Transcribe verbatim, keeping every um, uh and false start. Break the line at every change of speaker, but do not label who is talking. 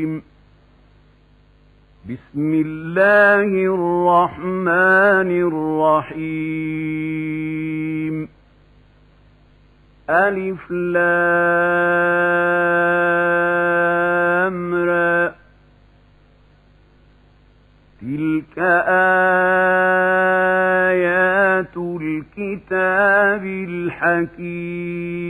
بسم الله الرحمن الرحيم ألف لام را تلك آيات الكتاب الحكيم